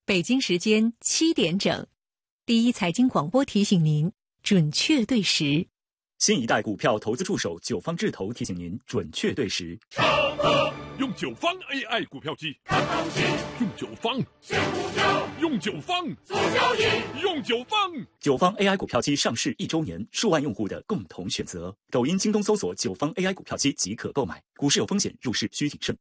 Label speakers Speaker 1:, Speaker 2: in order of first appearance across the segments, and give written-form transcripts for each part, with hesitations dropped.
Speaker 1: 北京时间7点整，第一财经广播提醒您准确对时。
Speaker 2: 新一代股票投资助手九方智投提醒您准确对时。
Speaker 3: 用九方 AI 股票机，看行情；用九方选股票，用九方做交易，用九方。
Speaker 2: 九方 AI 股票机上市1周年，数万用户的共同选择。抖音、京东搜索九方 AI 股票机即可购买。股市有风险，入市需谨慎。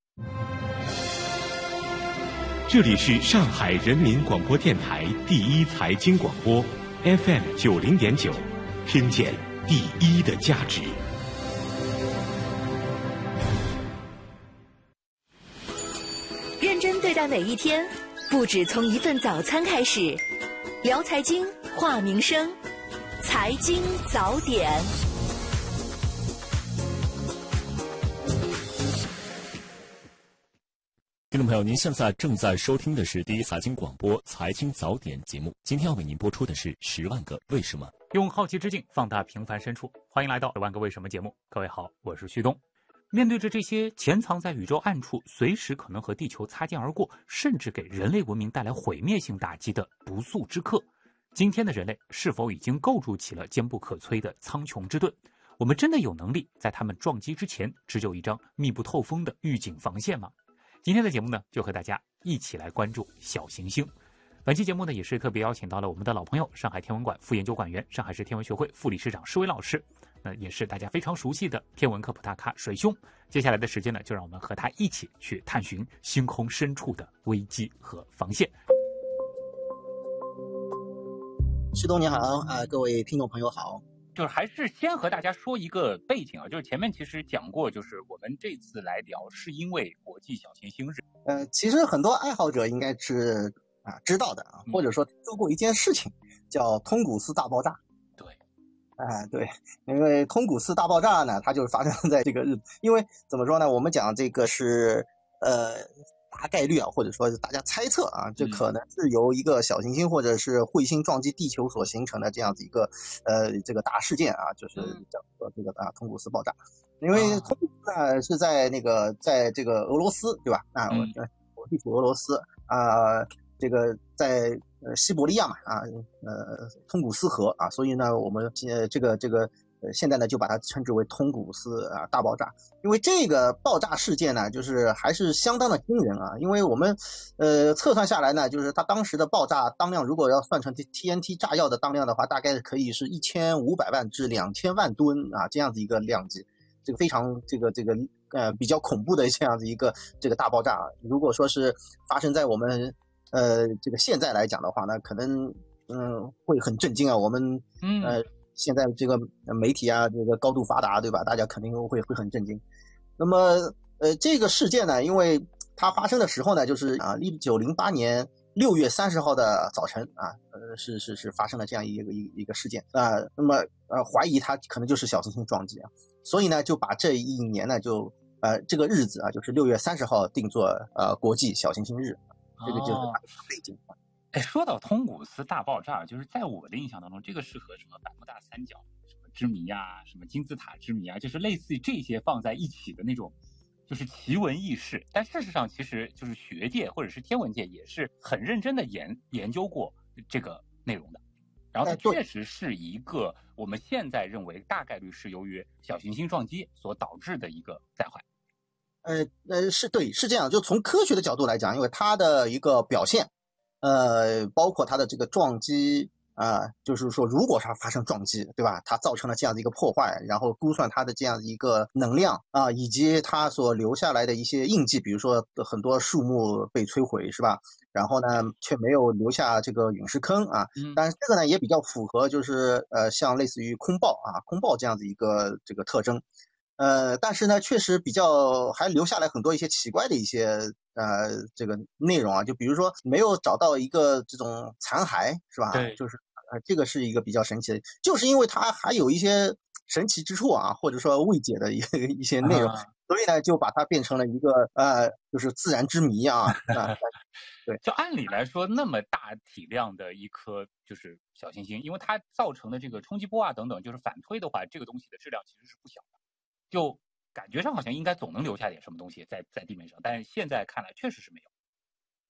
Speaker 4: 这里是上海人民广播电台第一财经广播 FM90.9，听见第一的价值。
Speaker 1: 认真对待每一天，不只从一份早餐开始。聊财经，话民生，财经早点。
Speaker 5: 听众朋友，您现在正在收听的是第一财经广播财经早点节目。今天要为您播出的是10万个为什么。
Speaker 6: 用好奇之境放大平凡深处，欢迎来到10万个为什么节目。各位好，我是旭东。面对着这些潜藏在宇宙暗处，随时可能和地球擦肩而过，甚至给人类文明带来毁灭性打击的不速之客，今天的人类是否已经构筑起了坚不可摧的苍穹之盾？我们真的有能力在他们撞击之前织就一张密不透风的预警防线吗？今天的节目呢，就和大家一起来关注小行星。本期节目呢，也是特别邀请到了我们的老朋友，上海天文馆副研究馆员、上海市天文学会副理事长施伟老师，也是大家非常熟悉的天文科普大咖水兄。接下来的时间呢，就让我们和他一起去探寻星空深处的危机和防线。
Speaker 7: 旭东你好各位听众朋友好。
Speaker 6: 就是还是先和大家说一个背景啊，就是前面其实讲过，就是我们这次来聊是因为国际小行星日。
Speaker 7: 其实很多爱好者应该是知道的或者说做过一件事情叫通古斯大爆炸。
Speaker 6: 对，
Speaker 7: 对，因为通古斯大爆炸呢，它就是发生在这个日子。因为怎么说呢，我们讲这个是大概率或者说大家猜测这可能是由一个小行星或者是彗星撞击地球所形成的这样子一个这个大事件就是叫做这个通古斯爆炸。因为通古斯呢是在这个俄罗斯，对吧？我地处俄罗斯这个在西伯利亚嘛通古斯河所以呢我们现在呢就把它称之为通古斯大爆炸。因为这个爆炸事件呢就是还是相当的惊人因为我们测算下来呢，就是它当时的爆炸当量如果要算成 TNT 炸药的当量的话，大概可以是1500万至2000万吨这样子一个量级。这个非常比较恐怖的这样子一个这个大爆炸如果说是发生在我们这个现在来讲的话呢，可能会很震惊我们现在这个媒体这个高度发达，对吧？大家肯定会很震惊。那么这个事件呢，因为它发生的时候呢，就是1908年6月30号的早晨是发生了这样一个事件那么怀疑它可能就是小行星撞击所以呢就把这一年呢就这个日子就是6月30号定作国际小行星日。这个就是它的背景。
Speaker 6: 说到通古斯大爆炸，就是在我的印象当中，这个是和什么百慕大三角什么之谜什么金字塔之谜就是类似于这些放在一起的那种就是奇闻异事。但事实上其实就是学界或者是天文界也是很认真的研究过这个内容的，然后它确实是一个我们现在认为大概率是由于小行星撞击所导致的一个灾害。
Speaker 7: 是这样。就从科学的角度来讲，因为它的一个表现包括它的这个撞击就是说如果它发生撞击，对吧？它造成了这样的一个破坏，然后估算它的这样的一个能量以及它所留下来的一些印记，比如说很多树木被摧毁，是吧？然后呢却没有留下这个陨石坑但是这个呢也比较符合就是像类似于空爆这样子一个这个特征。但是呢确实比较还留下来很多一些奇怪的一些这个内容就比如说没有找到一个这种残骸，是吧？
Speaker 6: 对，
Speaker 7: 就是这个是一个比较神奇的，就是因为它还有一些神奇之处或者说未解的一些内容所以呢就把它变成了一个就是自然之谜对，
Speaker 6: 就按理来说那么大体量的一颗就是小行星，因为它造成的这个冲击波等等，就是反推的话，这个东西的质量其实是不小的，就感觉上好像应该总能留下点什么东西在地面上，但是现在看来确实是没有。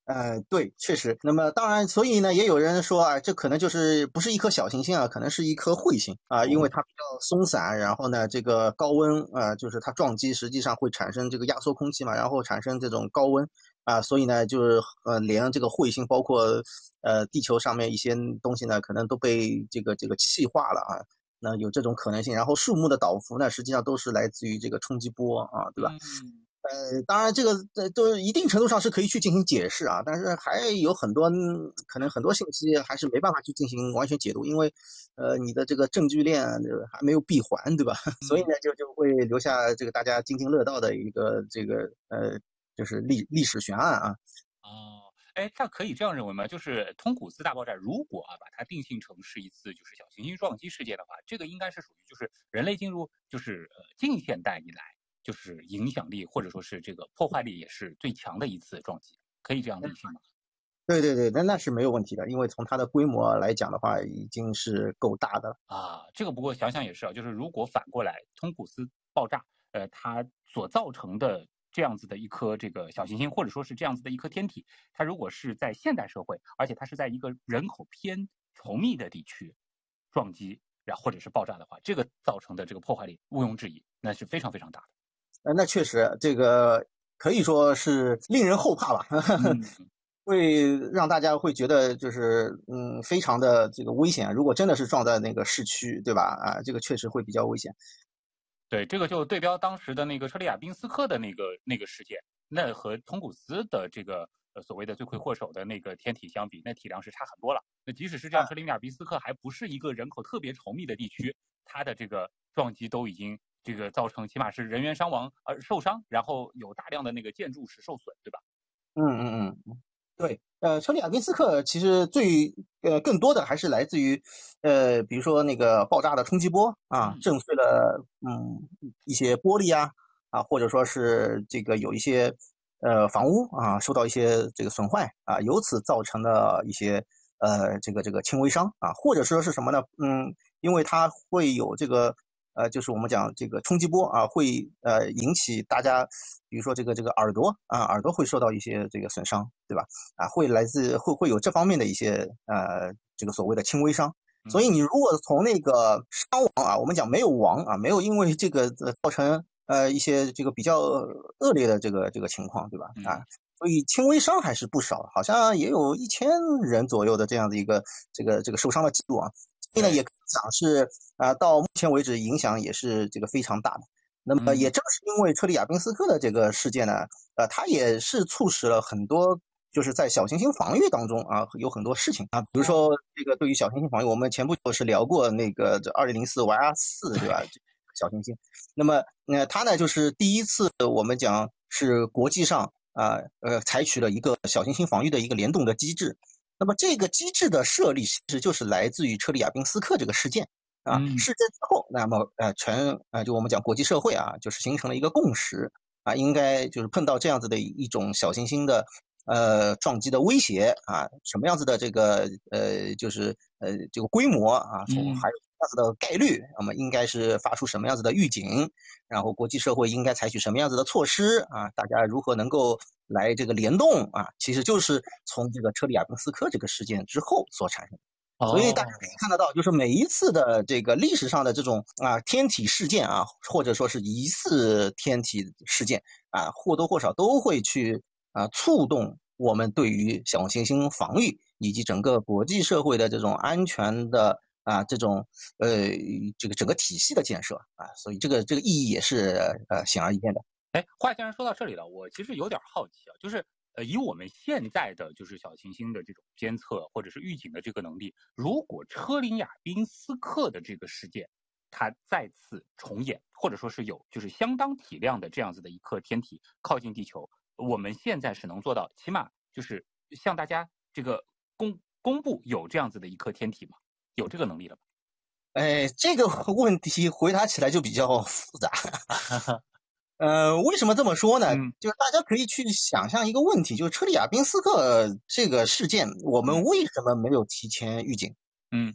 Speaker 7: 对，确实。那么当然，所以呢，也有人说啊，这可能就是不是一颗小行星啊，可能是一颗彗星啊，因为它比较松散，然后呢，这个高温就是它撞击实际上会产生这个压缩空气嘛，然后产生这种高温啊，所以呢，就是连这个彗星，包括地球上面一些东西呢，可能都被这个气化了啊。那有这种可能性，然后树木的倒伏呢，实际上都是来自于这个冲击波啊，对吧？当然这个都是一定程度上是可以去进行解释啊，但是还有很多可能很多信息还是没办法去进行完全解读，因为你的这个证据链还没有闭环，对吧？所以呢就会留下这个大家津津乐道的一个这个就是历史悬案啊。
Speaker 6: 那可以这样认为吗？就是通古斯大爆炸，如果把它定性成是一次就是小行星撞击事件的话，这个应该是属于就是人类进入就是近现代以来就是影响力或者说是这个破坏力也是最强的一次撞击，可以这样定性吗？
Speaker 7: 对，那是没有问题的，因为从它的规模来讲的话，已经是够大的了
Speaker 6: 这个不过想想也是就是如果反过来通古斯爆炸，它所造成的这样子的一颗这个小行星，或者说是这样子的一颗天体，它如果是在现代社会，而且它是在一个人口偏稠密的地区撞击，然后或者是爆炸的话，这个造成的这个破坏力毋庸置疑，那是非常非常大的。
Speaker 7: 那确实，这个可以说是令人后怕吧，会让大家会觉得就是非常的这个危险。如果真的是撞在那个市区，对吧？这个确实会比较危险。
Speaker 6: 对，这个就对标当时的那个车里亚宾斯克的那个事件，那和通古斯的这个所谓的罪魁祸首的那个天体相比，那体量是差很多了。那即使是这样，车里亚宾斯克还不是一个人口特别稠密的地区，它的这个撞击都已经这个造成起码是人员伤亡受伤，然后有大量的那个建筑是受损，对吧？
Speaker 7: 对，车里亚宾斯克其实更多的还是来自于比如说那个爆炸的冲击波震碎了一些玻璃或者说是这个有一些房屋受到一些这个损坏由此造成的一些这个轻微伤或者说是什么呢？因为它会有这个就是我们讲这个冲击波会引起大家，比如说这个耳朵会受到一些这个损伤，对吧？会有这方面的一些这个所谓的轻微伤。所以你如果从那个伤亡我们讲没有亡没有因为这个造成一些这个比较恶劣的这个情况，对吧？所以轻微伤还是不少，好像也有1000人左右的这样的一个这个受伤的记录所以呢，也可以讲是到目前为止影响也是这个非常大的。那么也正是因为车里亚宾斯克的这个事件呢，它也是促使了很多就是在小行星防御当中有很多事情比如说这个对于小行星防御，我们前不久是聊过那个2004 YR4 对吧？小行星，那么它呢就是第一次我们讲是国际上采取了一个小行星防御的一个联动的机制。那么这个机制的设立其实就是来自于车里亚宾斯克这个事件事件之后，那么就我们讲国际社会就是形成了一个共识应该就是碰到这样子的一种小行星的撞击的威胁什么样子的这个就是这个规模还有什么样子的概率，那么应该是发出什么样子的预警，然后国际社会应该采取什么样子的措施大家如何能够来这个联动其实就是从这个车里亚宾斯克这个事件之后所产生的。所以大家可以看得到，就是每一次的这个历史上的这种天体事件或者说是疑似天体事件或多或少都会去触动我们对于小行星防御以及整个国际社会的这种安全的这种这个整个体系的建设所以这个意义也是显而易见的。
Speaker 6: 话既然说到这里了，我其实有点好奇就是以我们现在的就是小行星的这种监测或者是预警的这个能力，如果车里亚宾斯克的这个事件它再次重演，或者说是有就是相当体量的这样子的一颗天体靠近地球，我们现在是能做到起码就是向大家这个公布有这样子的一颗天体吗？有这个能力了吧？
Speaker 7: 这个问题回答起来就比较复杂为什么这么说呢？就是大家可以去想象一个问题，就是车里亚宾斯克这个事件，我们为什么没有提前预警？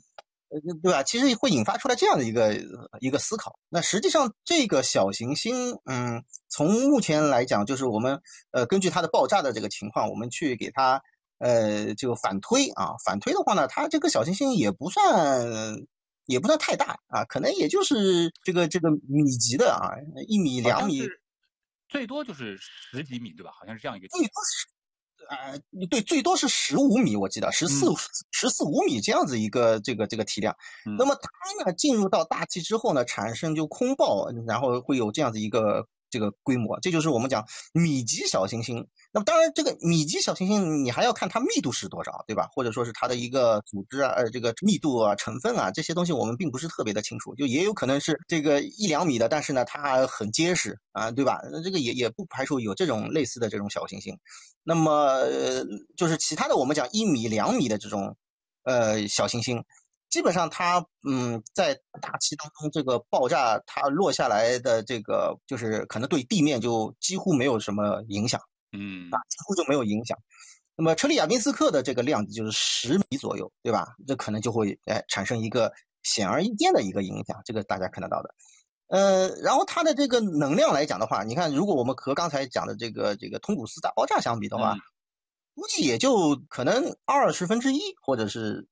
Speaker 7: 对吧？其实会引发出来这样的一个思考。那实际上这个小行星，从目前来讲，就是我们根据它的爆炸的这个情况，我们去给它就反推啊，反推的话呢，它这个小行星也不算太大啊，可能也就是这个米级的啊，1米2米，
Speaker 6: 最多就是10几米，对吧？好像是这样一个。
Speaker 7: 对，最多是15米，我记得14、15米这样子一个这个体量。那么它呢进入到大气之后呢，产生就空爆，然后会有这样子一个这个规模，这就是我们讲米级小行星。那么当然这个米级小行星你还要看它密度是多少，对吧？或者说是它的一个组织啊，这个密度啊、成分啊，这些东西我们并不是特别的清楚，就也有可能是这个1、2米的，但是呢它很结实啊，对吧？这个也不排除有这种类似的这种小行星。那么就是其他的我们讲1米、2米的这种小行星，基本上它在大气当中这个爆炸，它落下来的这个就是可能对地面就几乎没有什么影响，几乎就没有影响。那么车里亚宾斯克的这个量级就是10米左右，对吧？这可能就会产生一个显而易见的一个影响，这个大家看得到的。然后它的这个能量来讲的话，你看，如果我们和刚才讲的这个通古斯大爆炸相比的话，估计也就可能1/20，或者是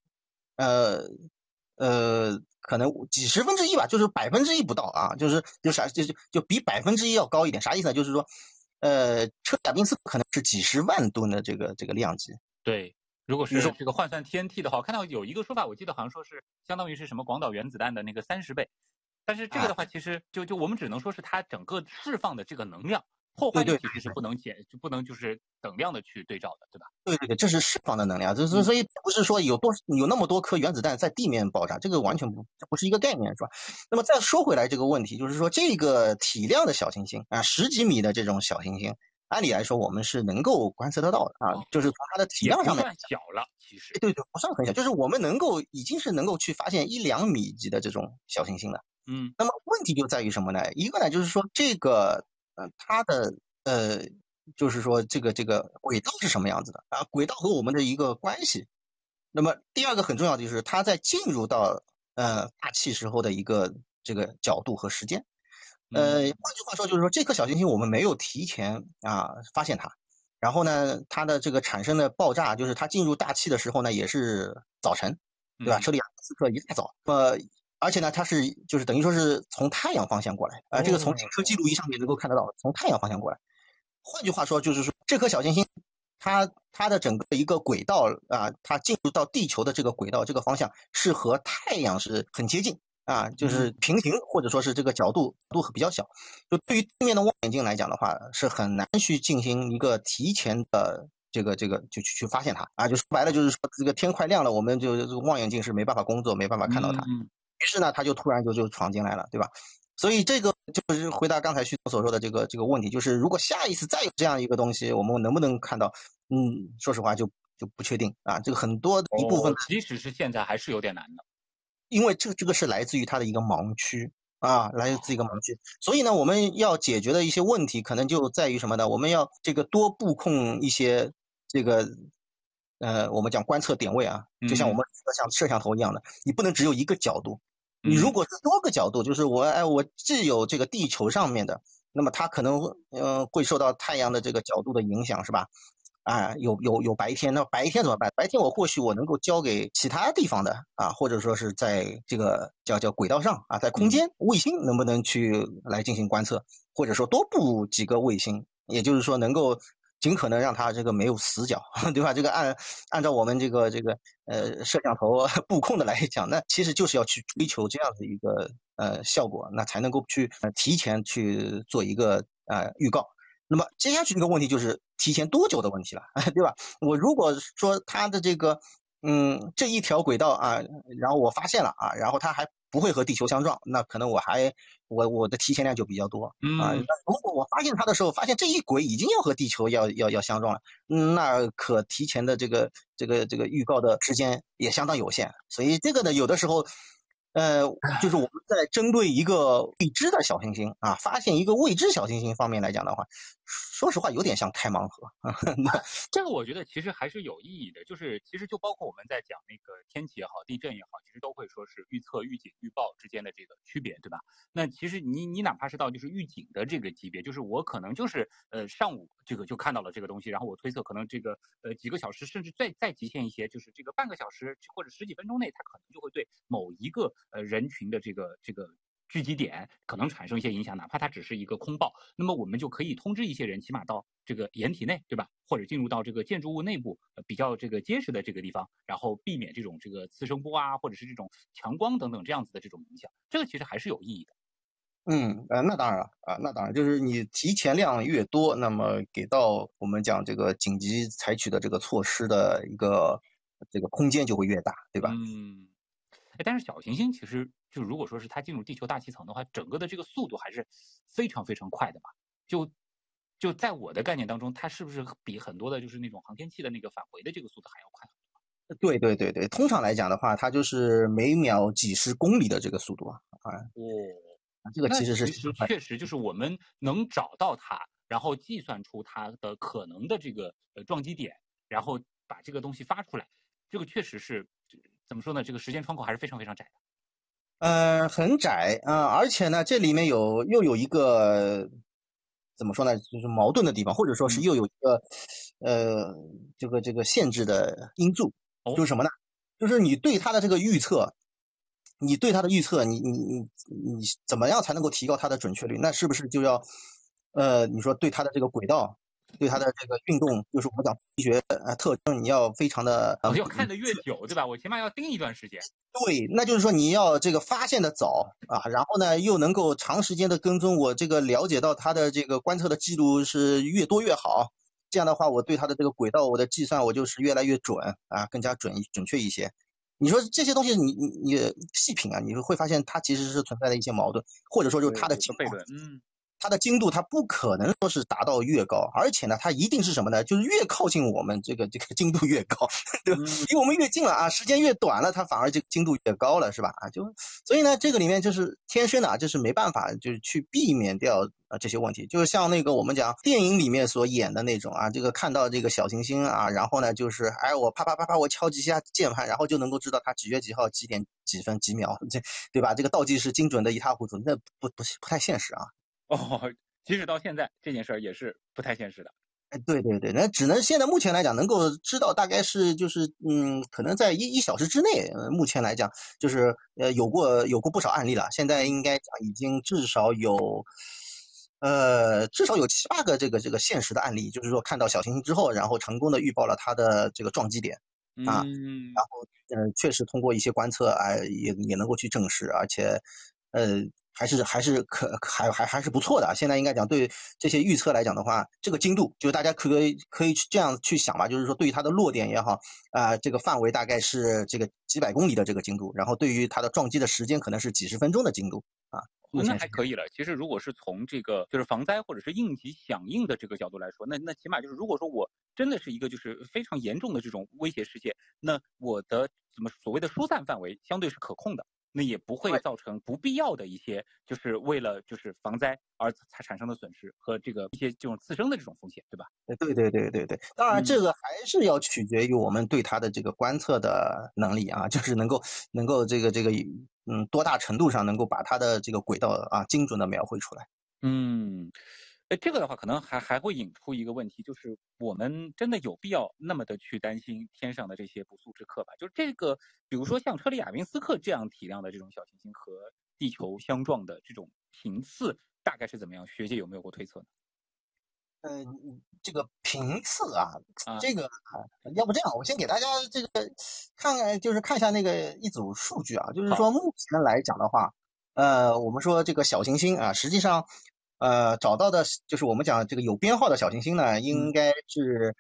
Speaker 7: 可能几十分之一吧，就是1%不到啊，就比1%要高一点。啥意思呢？就是说，车里亚宾斯可能是几十万吨的这个量级。
Speaker 6: 对，如果是这个换算 TNT 的话，我看到有一个说法，我记得好像说是相当于是什么广岛原子弹的那个30倍。但是这个的话，其实就我们只能说是它整个释放的这个能量破坏力其实是不能就是等量的去对照的，对吧？
Speaker 7: 对，这是释放的能量，所以不是说有那么多颗原子弹在地面爆炸，这个完全不是一个概念，是吧？那么再说回来这个问题，就是说这个体量的小行星啊，10几米的这种小行星，按理来说我们是能够观测得到的啊，就是从它的体量上面
Speaker 6: 也不算小了，其实
Speaker 7: 对，不算很小，就是我们已经是能够去发现1、2米级的这种小行星了。那么问题就在于什么呢？一个呢，就是说这个它的就是说这个轨道是什么样子的啊？轨道和我们的一个关系。那么第二个很重要的就是它在进入到大气时候的一个这个角度和时间。换句话说就是说这颗小行星我们没有提前发现它，然后呢它的这个产生的爆炸就是它进入大气的时候呢也是早晨，对吧？车里亚宾斯克一大早，而且呢，它是就是等于说是从太阳方向过来这个从行车记录仪上面能够看得到，从太阳方向过来。换句话说，就是说这颗小行星，它的整个一个轨道它进入到地球的这个轨道这个方向是和太阳是很接近就是平行，或者说是这个角度比较小。就对于地面的望远镜来讲的话，是很难去进行一个提前的这个就去发现它就说白了就是说这个天快亮了，我们就这个望远镜是没办法工作，没办法看到它。于是呢，他就突然就闯进来了，对吧？所以这个就是回答刚才徐总所说的这个问题，就是如果下一次再有这样一个东西，我们能不能看到？说实话就不确定这个很多的一部分，
Speaker 6: 即使是现在还是有点难的，
Speaker 7: 因为这个是来自于它的一个盲区来自一个盲区。所以呢，我们要解决的一些问题，可能就在于什么呢？我们要这个多布控一些这个。我们讲观测点位就像我们像摄像头一样的，你不能只有一个角度。你如果是多个角度，就是我既有这个地球上面的，那么它可能会受到太阳的这个角度的影响，是吧？有白天，那白天怎么办？白天或许我能够交给其他地方的或者说是在这个叫轨道上在空间卫星能不能去来进行观测，或者说多布几个卫星，也就是说能够尽可能让它这个没有死角，对吧？这个按照我们这个摄像头布控的来讲，那其实就是要去追求这样的一个效果，那才能够去提前去做一个预告。那么接下去这个问题就是提前多久的问题了，对吧？我如果说它的这个这一条轨道然后我发现了然后它还不会和地球相撞，那可能我的提前量就比较多如果我发现它的时候，发现这一轨已经要和地球要相撞了，那可提前的这个预告的时间也相当有限。所以这个呢，有的时候就是我们在针对一个未知的小行星啊，发现一个未知小行星方面来讲的话，说实话有点像开盲盒啊。
Speaker 6: 这个我觉得其实还是有意义的，就是其实就包括我们在讲那个天气也好，地震也好，其实都会说是预测、预警、预报之间的这个区别，对吧？那其实你哪怕是到就是预警的这个级别，就是我可能就是上午这个就看到了这个东西，然后我推测可能这个几个小时，甚至再极限一些，就是这个半个小时或者十几分钟内，它可能就会对某一个人群的这个聚集点可能产生一些影响，哪怕它只是一个空报，那么我们就可以通知一些人，起码到这个掩体内，对吧？或者进入到这个建筑物内部比较这个结实的这个地方，然后避免这种这个次声波啊，或者是这种强光等等这样子的这种影响，这个其实还是有意义的。
Speaker 7: 那当然了啊，那当然就是你提前量越多，那么给到我们讲这个紧急采取的这个措施的一个这个空间就会越大，对吧？
Speaker 6: 但是小行星其实就如果说是它进入地球大气层的话，整个的这个速度还是非常非常快的吧？就在我的概念当中，它是不是比很多的就是那种航天器的那个返回的这个速度还要快？
Speaker 7: 对，通常来讲的话，它就是每秒几十公里的这个速度啊。这个其实
Speaker 6: 确实就是我们能找到它，然后计算出它的可能的这个撞击点，然后把这个东西发出来，这个确实是怎么说呢？这个时间窗口还是非常非常窄
Speaker 7: 的。很窄啊，而且呢，这里面又有一个怎么说呢，就是矛盾的地方，或者说是又有一个这个限制的因素，就是什么呢？就是你对它的这个预测。你怎么样才能够提高它的准确率？那是不是就要，你说对它的这个轨道，对它的这个运动，就是我们讲力学特征，你要非常的
Speaker 6: 我要看得越久，对吧？我起码要盯一段时间。
Speaker 7: 对，那就是说你要这个发现的早啊，然后呢又能够长时间的跟踪，我这个了解到它的这个观测的记录是越多越好。这样的话，我对它的这个轨道，我的计算我就是越来越准啊，更加准确一些。你说这些东西你细品啊，你会发现它其实是存在的一些矛盾，或者说就是它的精度，它的精度它不可能说是达到越高，而且呢，它一定是什么呢？就是越靠近我们这个精度越高，对吧？离我们越近了啊，时间越短了，它反而这个精度越高了，是吧？所以呢，这个里面就是天生的啊，就是没办法，就是去避免掉这些问题。就是像那个我们讲电影里面所演的那种啊，这个看到这个小行星啊，然后呢就是我啪啪啪啪我敲几下键盘，然后就能够知道它几月几号几点几分几秒，对吧？这个倒计时精准的一塌糊涂，那不太现实啊。
Speaker 6: 即使到现在这件事儿也是不太现实的。
Speaker 7: 对，那只能现在目前来讲能够知道大概是就是可能在一小时之内，目前来讲就是有过不少案例了，现在应该讲已经至少有7、8个这个现实的案例，就是说看到小行星之后，然后成功的预报了它的这个撞击点啊，然后确实通过一些观测也能够去证实，而且还是不错的。现在应该讲对这些预测来讲的话，这个精度就是大家可以这样去想吧，就是说对于它的落点也好这个范围大概是这个几百公里的这个精度，然后对于它的撞击的时间可能是几十分钟的精度啊。
Speaker 6: 那还可以了。其实如果是从这个就是防灾或者是应急响应的这个角度来说，那起码就是如果说我真的是一个就是非常严重的这种威胁事件，那我的所谓的疏散范围相对是可控的。那也不会造成不必要的一些，就是为了就是防灾而才产生的损失和这个一些这种次生的这种风险，对吧？
Speaker 7: 对。当然，这个还是要取决于我们对它的这个观测的能力啊，就是能够这个多大程度上能够把它的这个轨道啊精准的描绘出来。
Speaker 6: 这个的话可能还会引出一个问题，就是我们真的有必要那么的去担心天上的这些不速之客吧？就是这个，比如说像车里亚宾斯克这样体量的这种小行星和地球相撞的这种频次大概是怎么样？学界有没有过推测呢？
Speaker 7: 这个频次啊，这个要不这样，我先给大家这个看一下那个一组数据啊，就是说目前来讲的话，我们说这个小行星啊，实际上找到的就是我们讲这个有编号的小行星呢，应该是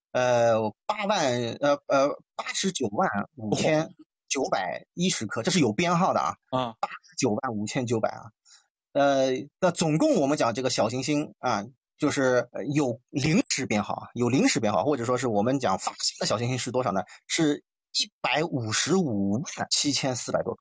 Speaker 7: 895910颗，这是有编号的啊，895900啊，那总共我们讲这个小行星啊，就是有临时编号，或者说是我们讲发现的小行星是多少呢？是1557400多颗。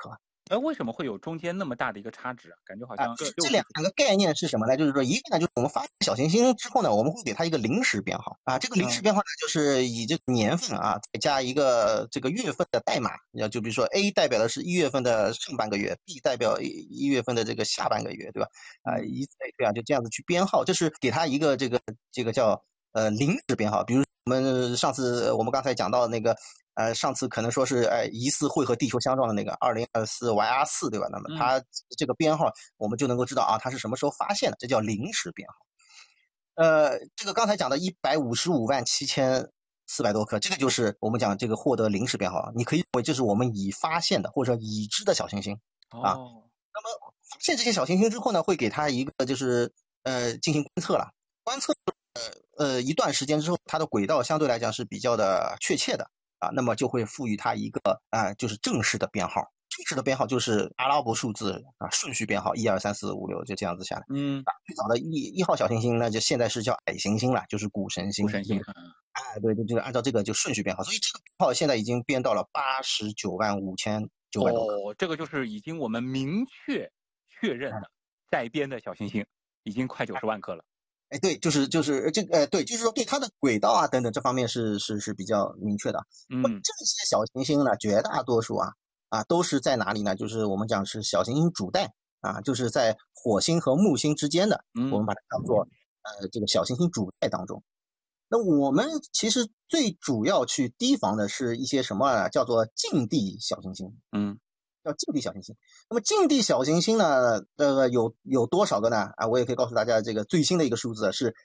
Speaker 6: 为什么会有中间那么大的一个差值啊？感觉好像
Speaker 7: 这两个概念是什么呢？就是说，一个呢，就是我们发现小行星之后呢，我们会给它一个临时编号啊。这个临时编号呢，就是以这个年份啊，再加一个这个月份的代码。就比如说 A 代表的是1月份的上半个月 ，B 代表1月份的这个下半个月，对吧？以此类推啊，就这样子去编号，这是给它一个这个叫临时编号。比如我们刚才讲到那个。上次可能说是疑似会和地球相撞的那个2024 YR4， 对吧？那么它这个编号我们就能够知道啊，它是什么时候发现的，这叫临时编号。这个刚才讲的1557400多颗，这个就是我们讲这个获得临时编号，你可以认为这是我们已发现的或者已知的小行星啊。那么发现这些小行星之后呢，会给它一个就是进行观测了，观测一段时间之后，它的轨道相对来讲是比较的确切的。那么就会赋予它一个就是正式的编号。正式的编号就是阿拉伯数字顺序编号1、2、3、4、5、6，就这样子下来。最早的一号小行星呢，就现在是叫矮行星了，就是谷神星。对，就按照这个就顺序编号，所以这个编号现在已经编到了895900多颗。
Speaker 6: 这个就是已经我们明确确认的在编的小行星，已经快90万颗了。
Speaker 7: 对，就是这个对，就是说对它的轨道啊等等这方面是比较明确的。这些小行星呢，绝大多数都是在哪里呢？就是我们讲是小行星主带就是在火星和木星之间的，我们把它叫做这个小行星主带当中。那我们其实最主要去提防的是一些什么叫做近地小行星。叫近地小行星。那么近地小行星呢，有多少个呢？我也可以告诉大家，这个最新的一个数字是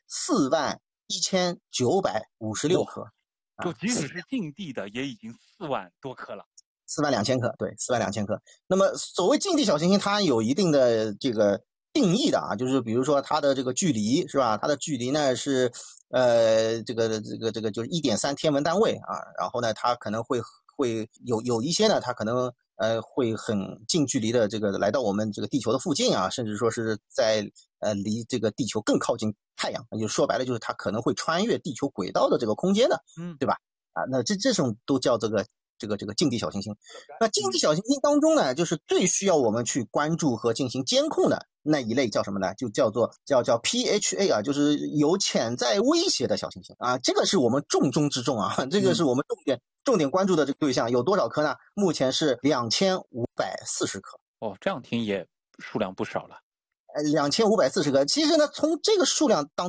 Speaker 7: 41956颗。
Speaker 6: 就即使是近地的，也已经4万多颗了。
Speaker 7: 42000颗，对，42000颗。那么所谓近地小行星，它有一定的这个定义的就是比如说它的这个距离是吧？它的距离呢是这个就是1.3天文单位然后呢，它可能会有一些呢，它可能会很近距离的这个来到我们这个地球的附近甚至说是在离这个地球更靠近太阳，就说白了就是它可能会穿越地球轨道的这个空间的，对吧？那这种都叫这个近地小行星。那近地小行星当中呢，就是最需要我们去关注和进行监控的那一类叫什么呢？就叫 PHA 就是有潜在威胁的小行星这个是我们重中之重这个是我们重点关注的这个对象。有多少颗呢？目前是2540颗。
Speaker 6: 这样听也数量不少了。
Speaker 7: 2540颗。其实呢，从这个数量当